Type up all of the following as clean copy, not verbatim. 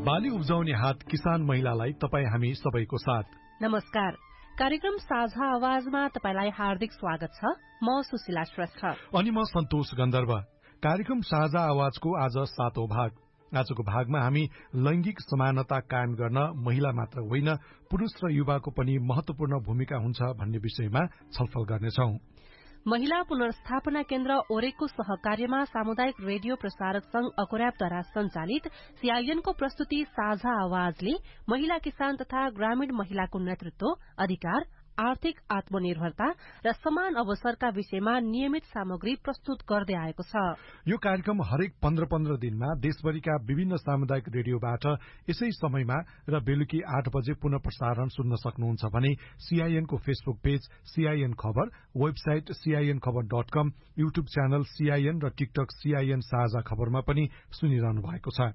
बाली उब्जाउने हात किसान महिलालाई तपाईँ हामी सबैको साथ। नमस्कार। कार्यक्रम साझा आवाजमा तपाईलाई हार्दिक स्वागत छ। म सुशीला श्रेष्ठ अनि म सन्तोष गन्धर्व। कार्यक्रम साझा आवाजको आज 7औं भाग। आजको भागमा हामी लैंगिक समानता कायम गर्न महिला मात्र होइन, पुरुष र युवाको पनि महत्वपूर्ण भूमिका हुन्छ भन्ने विषयमा छलफल गर्नेछौं। महिला पुनर्स्थापना केन्द्र ओरेकको सहकार्यमा सामुदायिक रेडियो प्रसारक संघ अकोर्याबद्वारा संचालित सीआईएनको प्रस्तुति साझा आवाजले महिला किसान तथा ग्रामीण महिलाको नेतृत्व, अधिकार, आर्थिक आत्मनिर्भरता र समान अवसरका विषयमा नियमित सामग्री प्रस्तुत गर्दै आएको छ। यो कार्यक्रम हरेक 15-15 दिनमा देशभरिका विभिन्न सामुदायिक रेडियोबाट यसै समयमा र बेलुकी 8 बजे पुनः प्रसारण सुन्न सक्नुहुन्छ भने सीआईएनको फेसबुक पेज सीआईएन खबर, वेबसाइट CINखबर.com, युट्युब च्यानल सीआईएन र टिकटक सीआईएन साझा खबरमा पनि सुनिरहनु भएको छ।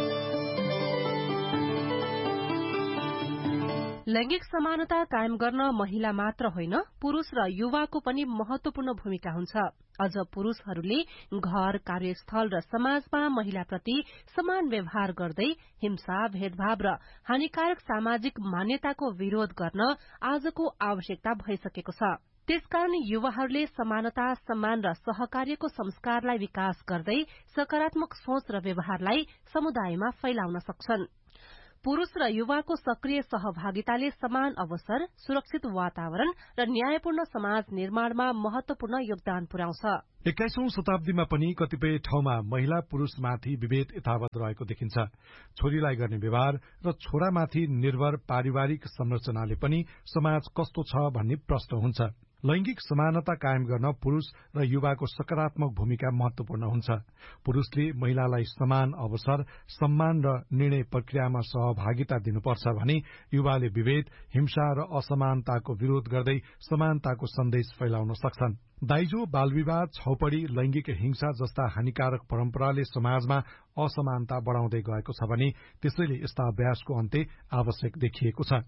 लैंगिक समानता कायम गर्न महिला मात्र होइन, पुरुष र युवाको पनि महत्वपूर्ण भूमिका हुन्छ। अझ पुरुषहरूले घर, कार्यस्थल र समाजमा महिलाप्रति समान व्यवहार गर्दै हिंसा, भेदभाव र हानिकारक सामाजिक मान्यताको विरोध गर्न आजको आवश्यकता भइसकेको छ। त्यसकारण युवाहरूले समानता, सम्मान र सहकार्यको संस्कारलाई विकास गर्दै सकारात्मक सोच र व्यवहारलाई समुदायमा फैलाउन सक्छन्। पुरुष र युवाको सक्रिय सहभागिताले समान अवसर, सुरक्षित वातावरण र न्यायपूर्ण समाज निर्माणमा महत्वपूर्ण योगदान पुर्याउँछ। 21औं शताब्दीमा पनि कतिपय ठाउँमा महिला पुरूषमाथि विभेद यथावत रहेको देखिन्छ। छोरीलाई गर्ने व्यवहार र छोरामाथि निर्भर पारिवारिक संरचनाले पनि समाज कस्तो छ भन्ने प्रश्न हुन्छ। लैंगिक समानता कायम गर्न पुरुष र युवाको सकारात्मक भूमिका महत्वपूर्ण हुन्छ। पुरुषले महिलालाई समान अवसर, सम्मान र निर्णय प्रक्रियामा सहभागिता दिनुपर्छ भने युवाले विभेद, हिंसा र असमानताको विरोध गर्दै समानताको सन्देश फैलाउन सक्छन्। दाइजो, बालविवाह, छौपडी, लैंगिक हिंसा जस्ता हानिकारक परम्पराले समाजमा असमानता बढ़ाउँदै गएको छ भने त्यसैले यस्ता अभ्यासको अन्त्य आवश्यक देखिएको छ।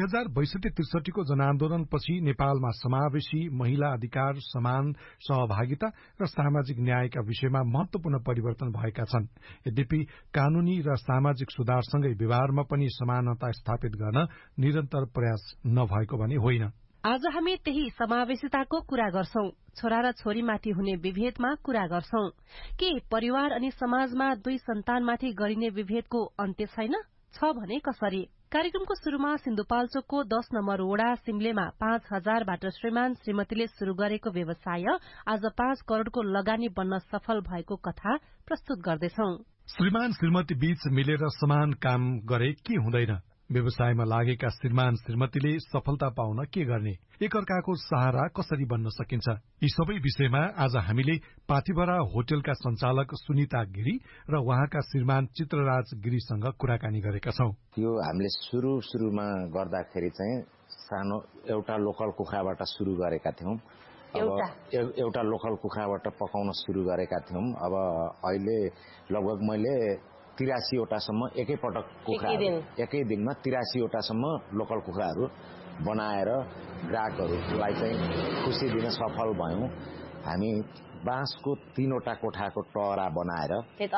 2062-63 को जनआन्दोलनपछि नेपालमा समावेशी महिला अधिकार, समान सहभागिता र सामाजिक न्यायका विषयमा महत्वपूर्ण परिवर्तन भएका छन्। यद्यपि कानूनी र सामाजिक सुधारसँगै व्यवहारमा पनि समानता स्थापित गर्न निरन्तर प्रयास नभएको भने होइन। आज हामी त्यही समावेशिताको कुरा गर्छौं। छोरा र छोरीमाथि हुने विभेदमा कुरा गर्छौं। के परिवार अनि समाजमा दुई सन्तानमाथि गरिने विभेदको अन्त्य छैन? छ भने कसरी? कार्यक्रमको शुरूमा सिन्धुपाल्चोकको 10 नम्बर वडा सिम्लेमा 5,000बाट श्रीमान श्रीमतीले शुरू गरेको व्यवसाय आज 5 करोड़को लगानी बन्न सफल भएको कथा प्रस्तुत गर्दैछौ। श्रीमान श्रीमती बीच मिलेर समान काम गरे के हुँदैन? व्यवसायमा लागेका श्रीमान श्रीमतीले सफलता पाउन के गर्ने? एकअर्काको सहारा कसरी बन्न सकिन्छ? यी सबै विषयमा आज हामीले पाथिभरा होटलका संचालक सुनिता गिरी र उहाँका श्रीमान चित्रराज गिरीसँग कुराकानी गरेका छौं। यो हामीले सुरुमा गर्दाखेरि चाहिँ सानो एउटा लोकल कुखुराबाट सुरु गरेका थियौं। एउटा लोकल कुखुराबाट पकाउन सुरु गरेका थियौं। अब अहिले लगभग मैले 83 वटासम्म एकैपटक कुखुरा एकै दिनमा 83 वटासम्म लोकल कुखुराहरू बनाएर ग्राहकहरूलाई चाहिँ खुसी दिन सफल भयौं। हामी बाँसको 3 वटा कोठाको टहरा बनाएर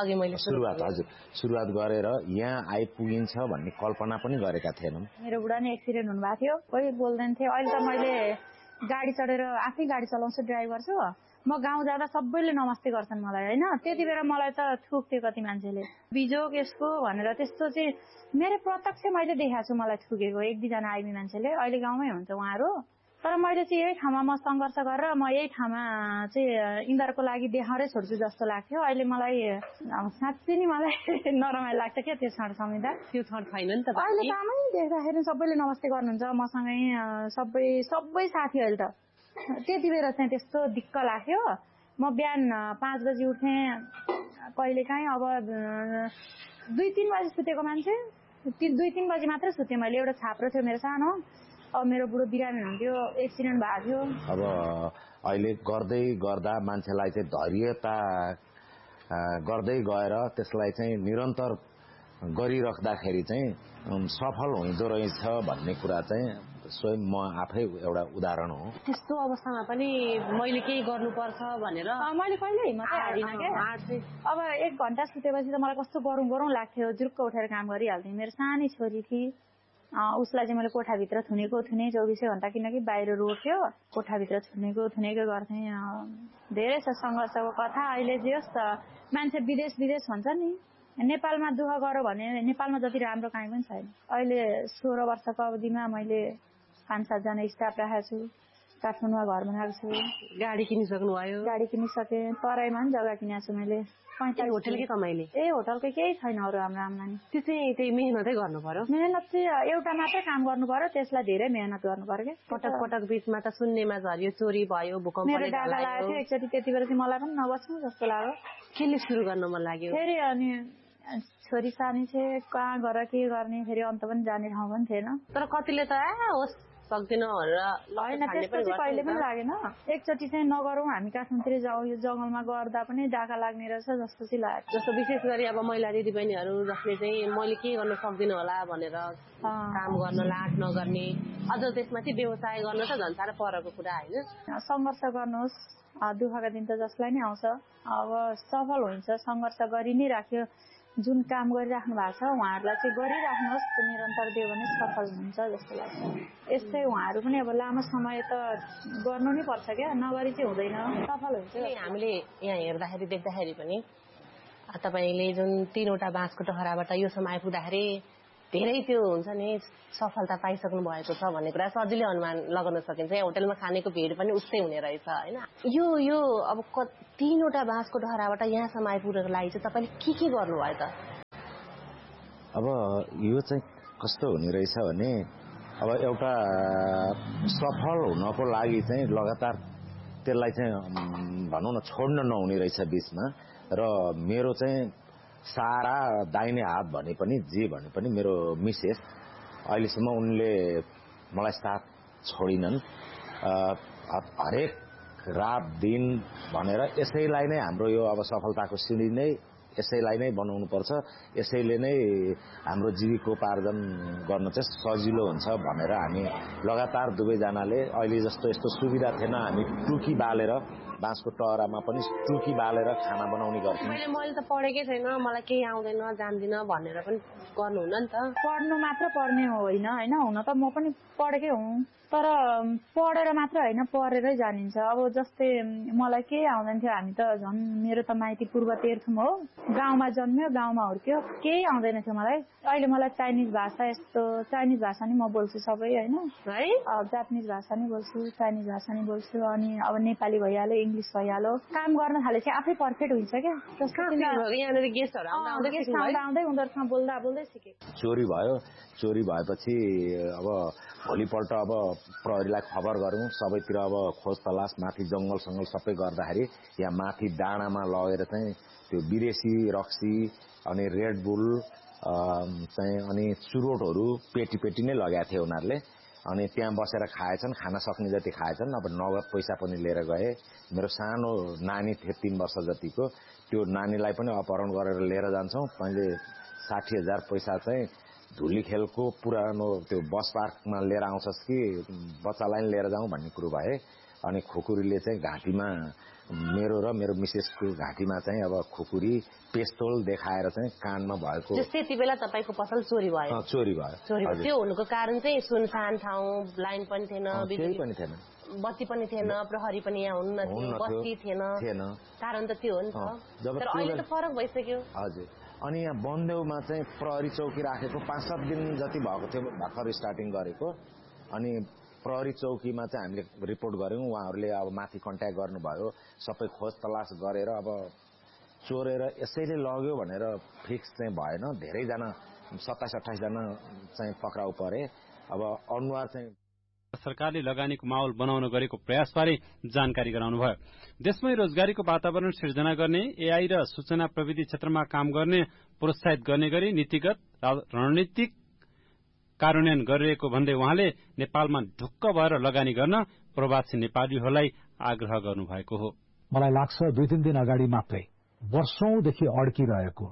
सुरुवात गरेर यहाँ आइपुगिन्छ भन्ने कल्पना पनि गरेका थिएनौं। मेरो बुढा नि एक्सिडेन्ट हुनुभएको थियो, कोही बोल्दैन थियो। अहिले त मैले गाडी चढेर आफै गाडी चलाउँछु, ड्राइभर छु। म गाउँ जाँदा सबैले नमस्ते गर्छन् मलाई, हैन? त्यति बेला मलाई त थुक्थ्यो कति मान्छेले, बिजोग यसको भनेर। त्यस्तो चाहिँ मेरो प्रत्यक्ष मैले देखाएको छु, मलाई थुकेको 1-2 जना आइमी मान्छेले। अहिले गाउँमै हुन्छ उहाँहरू। तर मैले चाहिँ यही ठाउँमा म संघर्ष गरेर म यही ठाउँमा चाहिँ यिनीहरूको लागि देखाएरै छोड्छु जस्तो लाग्थ्यो। अहिले मलाई साँच्चै नि मलाई नरमाइलो लाग्छ क्या त्यो क्षण सम्झिँदा। त्यो क्षण छैन नि त। अहिले कामै देख्दाखेरि सबैले नमस्ते गर्नुहुन्छ मसँगै, सबै साथी। अहिले त त्यति बेला चाहिँ त्यस्तो दिक्क लाग्यो। म बिहान 5 बजी उठ्थेँ कहिलेकाहीँ। अब 2-3 बजी सुतेको मान्छे 2-3 बजी मात्रै सुतेँ मैले। एउटा छाप्रो थियो मेरो सानो। अब मेरो बुढो बिरामी हुन्थ्यो, एक्सिडेन्ट भएको थियो। अब अहिले गर्दै गर्दा मान्छेलाई चाहिँ धैर्यता गर्दै गएर त्यसलाई चाहिँ निरन्तर गरिराख्दाखेरि चाहिँ सफल हुँदो रहेछ भन्ने कुरा चाहिँ स्वयं म आफै एउटा उदाहरण हो। त्यस्तो अवस्थामा पनि मैले केही गर्नुपर्छ भनेर मैले कहिले हिम्मत हारिनँ के। अब 1 घण्टा सुतेपछि त मलाई कस्तो गरौँ लाग्थ्यो, जुर्क उठेर काम गरिहाल्थेँ। मेरो सानी छोरी थिए, उसलाई चाहिँ मैले कोठाभित्र थुने 24 घण्टा, किनकि बाहिर रोड थियो, कोठाभित्र थुनेको गर्थेँ। धेरै छ सङ्घर्षको कथा। अहिले जे होस् त मान्छे विदेश भन्छ नि, नेपालमा दुःख गऱ्यो भने नेपालमा जति राम्रो काहीँ पनि छैन। अहिले 16 वर्षको अवधिमा मैले 5-7 जना स्टाफ राखेको छु, काठमाडौँमा घर बनाएको छु। गाडी किनिसक्नु भयो? गाडी किनिसकेँ, तराईमा पनि जग्गा किनेको छु मैले। 45 होटलकै कमाइले? होटलकै केही छैन अरू हाम्रो आम्दानी। त्यो चाहिँ त्यही मेहनतै गर्नु पर्यो? मेहनत चाहिँ एउटा मात्रै काम गर्नु पर्यो, त्यसलाई धेरै मेहनत गर्नु पर्यो क्या। पटक बिचमा त सुन्नेमा झर्यो, चोरी भयो, भूकम्पले डाका लागेको थियो एकचोटि। त्यति बेला चाहिँ मलाई पनि नबस्नु जस्तो लाग्यो। केले सुरु गर्न मन लाग्यो फेरि? अनि छोरी सानी चाहिँ कहाँ गएर के गर्ने, फेरि अन्त पनि जाने ठाउँ पनि थिएन। तर कतिले त होस् सक्दिनँ भनेर होइन, त्यस्तो चाहिँ कहिले पनि लागेन। एकचोटि चाहिँ नगरौँ, हामी काठमाडौँतिर जाउँ, यो जङ्गलमा गर्दा पनि डाका लाग्ने रहेछ जस्तो चाहिँ लाग्यो। जस्तो विशेष गरी अब महिला दिदीबहिनीहरू जसले चाहिँ मैले के गर्न सक्दिनँ होला भनेर काम गर्न लाट नगर्ने, अझ त्यसमाथि व्यवसाय गर्न त झन् साह्रो परको कुरा होइन। सङ्घर्ष गर्नुहोस्, दुःखका दिन त जसलाई नै आउँछ। अब सफल हुन्छ, सङ्घर्ष गरि नै राख्यो। जुन काम गरिराख्नु भएको छ उहाँहरूलाई चाहिँ गरिराख्नुहोस्, निरन्तर दियो भने सफल हुन्छ जस्तो लाग्छ। यस्तै उहाँहरू पनि अब लामो समय त गर्नु नै पर्छ क्या, नगरी चाहिँ हुँदैन, सफल हुन्छ। हामीले यहाँ हेर्दाखेरि देख्दाखेरि पनि तपाईँले जुन 3वटा बाँसको टहराबाट यो समय आइपुग्दाखेरि धेरै त्यो हुन्छ नि सफलता पाइसक्नु भएको छ भन्ने कुरा सजिलै अनुमान लगाउन सकिन्छ। होटलमा खानेको भिड पनि उस्तै हुने रहेछ होइन। यो अब 3वटा बाँसको टहराबाट यहाँसम्म आइपुग्नको लागि चाहिँ तपाईँले के गर्नुभयो त? अब यो चाहिँ कस्तो हुने रहेछ भने, अब एउटा सफल हुनको लागि चाहिँ लगातार त्यसलाई चाहिँ भनौँ न छोड्न नहुने रहेछ बिचमा। र मेरो चाहिँ सारा दाहिने हात भने पनि जे भने पनि मेरो मिसेस, अहिलेसम्म उनले मलाई साथ छोडिनन्। हरेक रात दिन भनेर यसैलाई नै हाम्रो यो अब सफलताको सिँढी नै यसैलाई नै बनाउनु पर्छ, यसैले नै हाम्रो जीविकोपार्जन गर्न चाहिँ सजिलो हुन्छ भनेर हामी लगातार दुवैजनाले, अहिले जस्तो यस्तो सुविधा थिएन, हामी टुकी बालेर बाँसको टहरामा पनि टुकी बालेर खाना बनाउने गर्थ्यौँ। मैले त पढेकै छैन, मलाई केही आउँदैन जान्दिनँ भनेर पनि गर्नुहुन्न नि त। पढ्नु मात्र पर्ने होइन, हुन त म पनि पढेकै हुँ, तर पढेर मात्र होइन पढेरै जानिन्छ। अब जस्तै मलाई केही आउँदैन थियो, हामी त झन् मेरो त माइती पूर्व तेह्रथुम हो, गाउँमा जन्म्यो गाउँमा हुर्क्यो, केही आउँदैन थियो मलाई। अहिले मलाई चाइनिज भाषा नि म बोल्छु सबै होइन है, जापानिज भाषा नि बोल्छु, चाइनिज भाषा नि बोल्छु, अनि अब नेपाली भइहाल्यो, इङ्ग्लिस भइहाल्यो। काम गर्न थालेपछि आफै पर्फेक्ट हुन्छ क्या। यहाँनिर गेस्टहरू आउँदै उनीहरूसँग बोल्दै सिकेँ। चोरी भएपछि अब भोलिपल्ट अब प्रहरीलाई खबर गऱ्यौँ, सबैतिर अब खोज तलास माथि जङ्गल सबै गर्दाखेरि यहाँ माथि डाँडामा लगेर चाहिँ त्यो विदेशी रक्सी अनि रेड बुल चाहिँ अनि चुरोटहरू पेटी नै लगाएको थियो उनीहरूले। अनि त्यहाँ बसेर खाएछन्, खान सक्ने जति खाएछन्। अब नगद पैसा पनि लिएर गए। मेरो सानो नानी थियो 3 वर्ष जतिको, त्यो नानीलाई पनि अपहरण गरेर लिएर जान्छौँ। मैले 60,000 पैसा चाहिँ धुली खेलको पुरानो त्यो बस पार्कमा लिएर आउँछस् कि बच्चालाई लिएर जाउँ भन्ने कुरो भए। अनि खुकुरीले चाहिँ घाँटीमा मेरो र मेरो मिसेसको घाँटीमा चाहिँ अब खुकुरी पेस्तोल देखाएर चाहिँ कानमा भएको। त्यति बेला तपाईँको पसल चोरी भयो? चोरी भयो। त्यो हुनुको कारण चाहिँ सुनसान ठाउँ, लाइन पनि थिएन, बिजुली पनि थिएन, बत्ती पनि थिएन, प्रहरी पनि यहाँ हुन्न थियो, बस्ती थिएन, कारण त त्यो हो नि त। तर अहिले त फरक भइसक्यो। हजुर। अनि यहाँ बनदेउमा चाहिँ प्रहरी चौकी राखेको 5-7 दिन जति भएको थियो भर्खर स्टार्टिङ गरेको। अनि प्रहरी चौकीमा चाहिँ हामीले रिपोर्ट गऱ्यौँ, उहाँहरूले अब माथि कन्ट्याक्ट गर्नुभयो, सबै खोज तलास गरेर अब चोरेर यसैले लग्यो भनेर फिक्स चाहिँ भएन। धेरैजना 27-28 जना चाहिँ पक्राउ परे। अब अनुहार चाहिँ सरकारले लगानीको माहौल बनाउन गरेको प्रयासबारे जानकारी गराउनुभयो। देशमै रोजगारीको वातावरण सिर्जना गर्ने, एआई र सूचना प्रविधि क्षेत्रमा काम गर्ने प्रोत्साहित गर्ने गरी नीतिगत रणनीतिक कार्यान्वयन गरिरहेको भन्दै उहाँले नेपालमा ढुक्क भएर लगानी गर्न प्रवासी नेपालीहरूलाई आग्रह गर्नुभएको हो। मलाई लाग्छ 2-3 दिन अगाडि मात्रै वर्षौंदेखि अड्किरहेको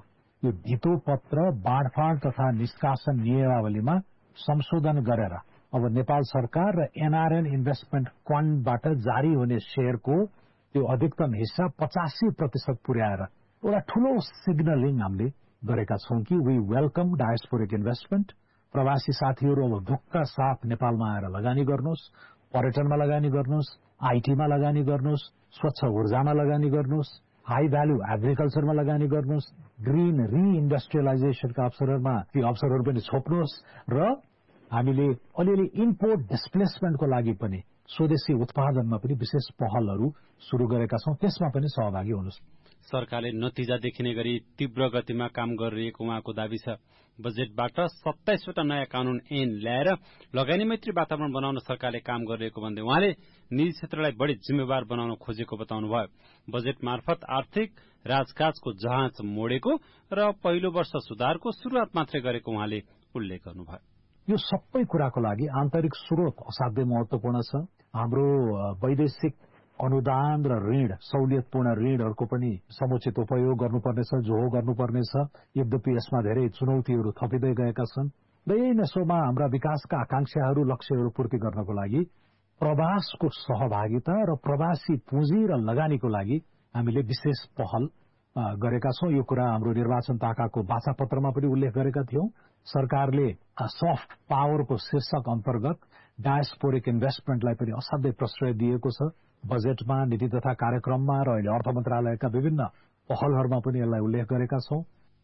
यो धितोपत्र बाँडफाँड तथा निष्कासन नियमावलीमा संशोधन गरेर अब नेपाल सरकार र एनआरएन इन्भेस्टमेन्ट फन्डबाट जारी हुने शेयरको त्यो अधिकतम हिस्सा 85% पुर्याएर एउटा ठूलो सिग्नलिङ हामीले गरेका छौं कि वी वेलकम डायस्पोरिक इन्भेस्टमेन्ट। प्रवासी साथीहरू अब ढुक्क साथ नेपालमा आएर लगानी गर्नुहोस्, पर्यटनमा लगानी गर्नुहोस्, आईटीमा लगानी गर्नुहोस्, स्वच्छ ऊर्जामा लगानी गर्नुहोस्, हाई भ्याल्यु एग्रिकल्चरमा लगानी गर्नुहोस्, ग्रीन रिइन्डस्ट्रियलाइजेसनका अवसरहरूमा ती अवसरहरू पनि छोप्नुहोस् र हामीले अलिअलि इम्पोर्ट डिस्प्लेसमेन्टको लागि पनि स्वदेशी उत्पादनमा पनि विशेष पहलहरू शुरू गरेका छौं, त्यसमा पनि सहभागी हुनुहोस्। सरकारले नतिजा देखिने गरी तीव्र गतिमा काम गरिरहेको उहाँको दावी छ। बजेटबाट 27 वटा नयाँ कानून ऐन ल्याएर लगानी मैत्री वातावरण बनाउन सरकारले काम गरिरहेको भन्दै उहाँले निजी क्षेत्रलाई बढ़ी जिम्मेवार बनाउन खोजेको बताउनुभयो। बजेट मार्फत आर्थिक राजकाजको जहाज मोडेको र पहिलो वर्ष सुधारको शुरूआत मात्रै गरेको उहाँले उल्लेख गर्नुभयो। यो सबै कुराको लागि आन्तरिक स्रोत असाध्यै महत्वपूर्ण छ। हाम्रो वैदेशिक अनुदान र ऋण, सहुलियतपूर्ण ऋणहरूको पनि समुचित उपयोग गर्नुपर्नेछ, जोहो गर्नुपर्नेछ। यद्यपि यसमा धेरै चुनौतीहरू थपिँदै गएका छन् र यही नेसोमा हाम्रा विकासका आकांक्षाहरू, लक्ष्यहरू पूर्ति गर्नको लागि प्रवासको सहभागिता र प्रवासी पुँजी र लगानीको लागि हामीले विशेष पहल गरेका छौं। यो कुरा हाम्रो निर्वाचन ताकाको वाचापत्रमा पनि उल्लेख गरेका थियौं। सरकारले सफ्ट पावरको शीर्षक अन्तर्गत डायस्पोरिक इन्भेस्टमेन्टलाई पनि असाध्यै प्रश्रय दिएको छ। बजेटमा, नीति तथा कार्यक्रममा र अहिले अर्थ मन्त्रालयका विभिन्न पहलहरूमा पनि यसलाई उल्लेख गरेका छौं।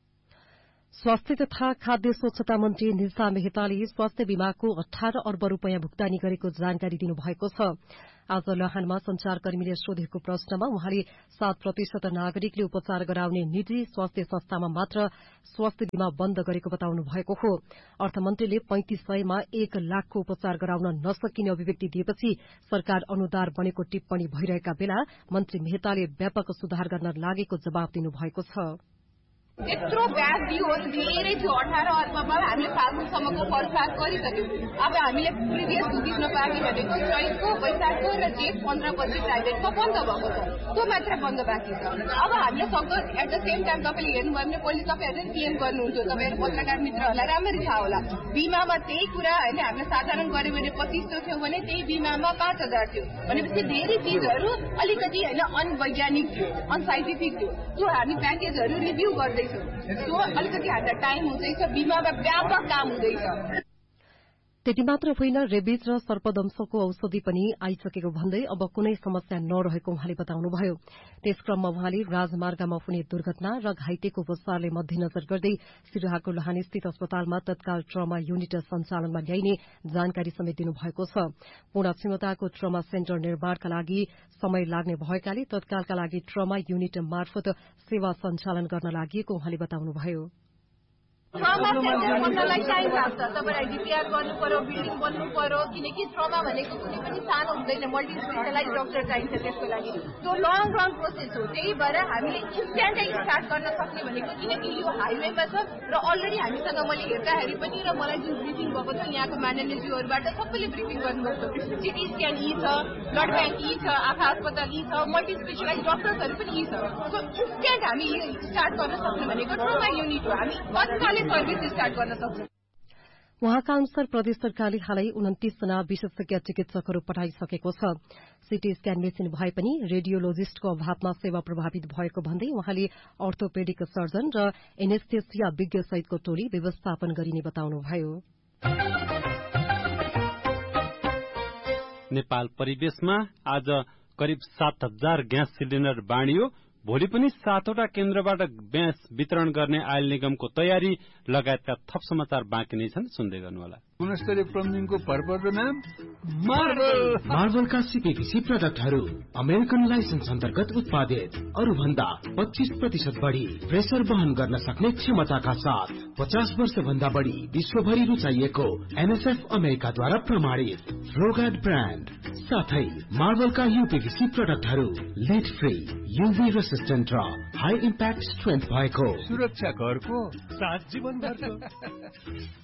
स्वास्थ्य तथा खाद्य स्वच्छता मन्त्री निशा मेहताले स्वास्थ्य बीमाको 18 अर्ब रूपियाँ भुक्तानी गरेको जानकारी दिनुभएको छ। आज लहानमा संचारकर्मीले सोधेको प्रश्नमा उहाँले 7% नागरिकले उपचार गराउने निजी स्वास्थ्य संस्थामा मात्र स्वास्थ्य बीमा बन्द गरेको बताउनु भएको हो। अर्थमन्त्रीले 3500 मा 1 लाखको उपचार गराउन नसकिने अभिव्यक्ति दिएपछि सरकार अनुदार बनेको टिप्पणी भइरहेका बेला मन्त्री मेहताले व्यापक सुधार गर्न लागेको जवाब दिनुभएको छ। यत्रो ब्याज दियो, धेरै थियो। 18 अर्बमा हामीले फाल्गुनसम्मको फलफाल गरिसक्यौं। अब हामीले प्रिभियस बुझ्न बाँकी भनेको चैतको, वैशाखको र जेठ 15 पछि प्राइभेटमा बन्द भएको छ, त्यो मात्र बन्द बाँकी छ। अब हामीले सक्दो एट द सेम टाइम तपाईँले हेर्नुभयो भने पहिले तपाईँहरूले पिएम गर्नुहुन्थ्यो, तपाईँहरू पत्रकार मित्रहरूलाई राम्ररी थाहा होला। बिमामा त्यही कुरा होइन, हामीले साधारण गर्यो भने 2500 थियो भने त्यही बिमामा 5000 थियो भनेपछि धेरै चिजहरू अलिकति होइन अनवैज्ञानिक थियो, अनसाइन्टिफिक थियो। त्यो हामी प्याकेजहरू रिभ्यू गर्दै त्यो अलिकति हामीलाई टाइम हुँदैछ, बिमामा व्यापक काम हुँदैछ। त्यति मात्र होइन, रेबिज र सर्पदंशको औषधि पनि आइसकेको भन्दै अब कुनै समस्या नरहेको उहाँले बताउनुभयो। त्यसक्रममा उहाँले राजमार्गमा हुने दुर्घटना र घाइतेको उपचारले मध्यनजर गर्दै सिराहाको लहानस्थित अस्पतालमा तत्काल ट्रमा युनिट सञ्चालनमा ल्याइने जानकारी समेत दिनुभएको छ। पूर्ण क्षमताको ट्रमा सेन्टर निर्माणका लागि समय लाग्ने भएकाले तत्कालका लागि ट्रमा युनिट मार्फत सेवा सञ्चालन गर्न लागि उहाँले बताउनुभयो। ट्रमा सेन्टर बन्नलाई टाइम लाग्छ। तपाईँलाई डिपिआर गर्नु पर्यो, बिल्डिङ बन्नु पर्यो, किनकि ट्रमा भनेको कुनै पनि सानो हुँदैन, मल्टी स्पेसलाइज डक्टर चाहिन्छ त्यसको लागि। त्यो लङ रन प्रोसेस हो। त्यही भएर हामीले इन्स्ट्यान्टै स्टार्ट गर्न सक्ने भनेको किनकि यो हाइवेमा छ र अलरेडी हामीसँग मैले हेर्दाखेरि पनि र मलाई जुन ब्रिफिङ भएको छ यहाँको माननीयज्यूहरूबाट सबैले ब्रिफिङ गर्नुभएको छ। सिटी स्क्यान यी छ, ब्लड ब्याङ्क यी छ, आँखा अस्पताल यी छ, मल्टी स्पेसलाइज डक्टर्सहरू पनि यी छ। सो इन्स्ट्यान्ट हामी स्टार्ट गर्न सक्ने भनेको ट्रमा युनिट हो। हामी तत्कालै सर्भिस स्टार्ट गर्न सक्छौँ। उहाँका अनुसार प्रदेश सरकारले हालै 29 जना विशेषज्ञ चिकित्सकहरू पठाइसकेको छ। सीटी स्क्यान मेसिन भए पनि रेडियोलोजिस्टको अभावमा सेवा प्रभावित भएको भन्दै उहाँले अर्थोपेडिक सर्जन र एनेस्थेसिया विज्ञ सहितको टोली व्यवस्थापन गरिने बताउनुभयो। नेपाल परिवेशमा आज करिब 7000 ग्यास सिलिण्डर बाँडियो। भोलि पनि 7वटा केन्द्रबाट ग्यास वितरण गर्ने आयल निगमको तयारी लगायतका थप समाचार बाँकी नै छन्, सुन्दै गर्नुहोला। गुणस्तरीय प्लम्बिङको भरपर्दो नाम मार्बलका सीपीवीसी प्रोडक्टहरू अमेरिकन लाइसेन्स अन्तर्गत उत्पादित, अरू भन्दा 25% बढी प्रेसर वहन गर्न सक्ने क्षमताका साथ 50 वर्ष भन्दा बढी विश्वभरि रुचाइएको एनएसएफ अमेरिकाद्वारा प्रमाणित फ्लोगार्ड ब्रान्ड साथै मार्बलका यूपीवीसी प्रोडक्टहरू लिड फ्री, यूभी रेसिस्टेन्ट र हाई इम्प्याक्ट स्ट्रेन्थ भएको, सुरक्षा घरको साथ जीवनभरको।